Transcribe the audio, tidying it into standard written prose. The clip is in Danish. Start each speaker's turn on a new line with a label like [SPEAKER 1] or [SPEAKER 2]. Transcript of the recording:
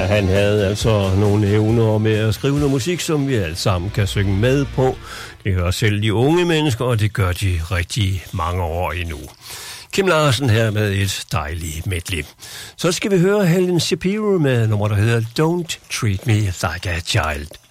[SPEAKER 1] han havde altså nogle evner med at skrive noget musik, som vi alle sammen kan synge med på. Det gør selv de unge mennesker, og det gør de rigtig mange år endnu. Kim Larsen her med et dejligt medley. Så skal vi høre Helen Shapiro med nummer, der hedder Don't Treat Me Like a Child.